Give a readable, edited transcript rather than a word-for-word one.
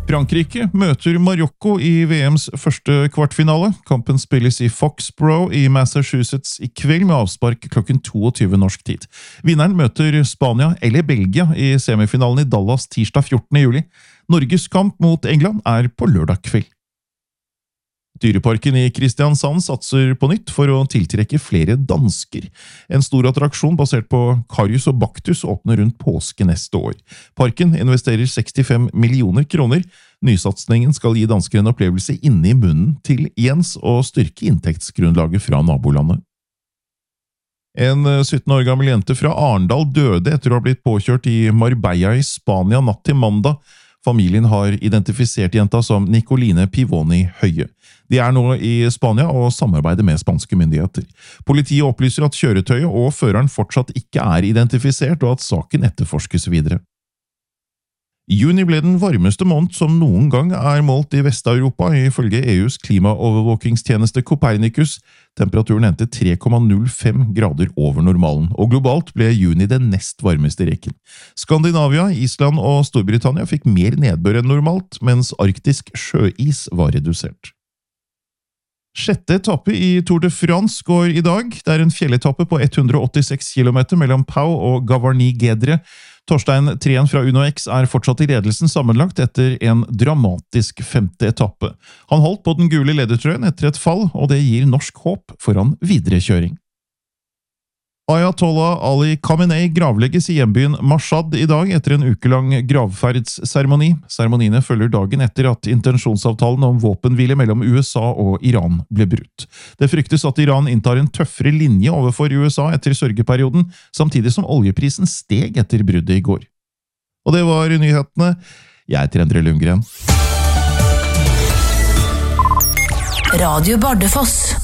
Frankrike møter Marokko i VMs første kvartfinale. Kampen spilles i Foxborough i Massachusetts i kveld med avspark klokken 22 norsk tid. Vinneren møter Spania eller Belgia i semifinalen i Dallas tirsdag 14. juli. Norges kamp mot England er på lørdag kveld. Dyreparken i Kristiansand satser på nytt for å tiltrekke flere dansker. En stor attraksjon basert på Karius og Baktus åpner rundt påske neste år. Parken investerer 65 millioner kroner. Nysatsningen skal gi dansker en opplevelse inne i munnen til Jens og styrke inntektsgrunnlaget fra nabolandet. En 17 år gammel jente fra Arendal døde etter å ha blitt påkjørt i Marbella i Spania natt til mandag. Familien har identifisert jenta som Nicoline Pivoni Høie. De er nå i Spania og samarbeider med spanske myndigheter. Politiet opplyser at kjøretøyet og føreren fortsatt ikke er identifisert, og at saken etterforskes videre. Juni ble den varmeste måned som noen gang er målt i Vest-Europa, ifølge EUs klimaovervåkingstjeneste Copernicus. Temperaturen endte 3,05 grader over normalen, og globalt ble juni den nest varmeste rekken. Skandinavia, Island og Storbritannia fikk mer nedbør enn normalt, mens arktisk sjøis var redusert. Sjette etappe i Tour de France går i dag. Det er en fjelletappe på 186 km mellom Pau og Gavarnie-Gedre. Torstein Treen fra UnoX er fortsatt i ledelsen sammenlagt etter en dramatisk femte etappe. Han holdt på den gule ledertrøyen etter et fall, og det gir norsk håp foran videre kjøring. Ayatollah Ali Khamenei gravlegges i hjembyen Mashhad i dag etter en ukelang gravferdsseremoni. Seremoniene følger dagen etter at intensjonsavtalen om våpenhvile mellom USA og Iran ble brutt. Det fryktes at Iran inntar en tøffere linje overfor USA etter sørgeperioden, samtidig som oljeprisen steg etter bruddet i går. Og det var nyhetene. Jeg heter Endre Lundgren. Radio Bardufoss.